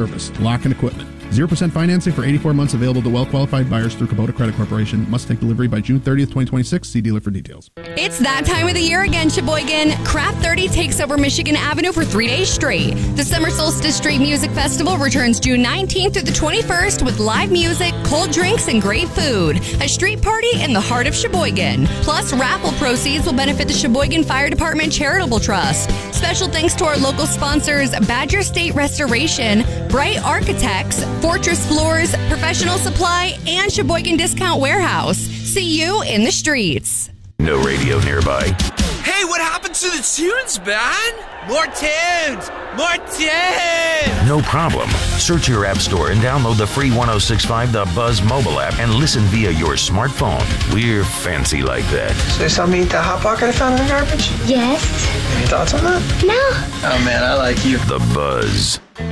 service, lock and equipment. 0% financing for 84 months available to well-qualified buyers through Kubota Credit Corporation. Must take delivery by June 30th, 2026. See dealer for details. It's that time of the year again, Sheboygan. Craft 30 takes over Michigan Avenue for 3 days straight. The Summer Solstice Street Music Festival returns June 19th through the 21st with live music, cold drinks, and great food. A street party in the heart of Sheboygan. Plus, raffle proceeds will benefit the Sheboygan Fire Department Charitable Trust. Special thanks to our local sponsors, Badger State Restoration, Bright Architects, Fortress Floors, Professional Supply, and Sheboygan Discount Warehouse. See you in the streets. No radio nearby. Hey, what happened to the tunes, man? More tunes! More tunes! No problem. Search your app store and download the free 106.5 The Buzz mobile app and listen via your smartphone. We're fancy like that. So you saw me eat that Hot Pocket I found in the garbage? Yes. Any thoughts on that? No. Oh man, I like you. The Buzz.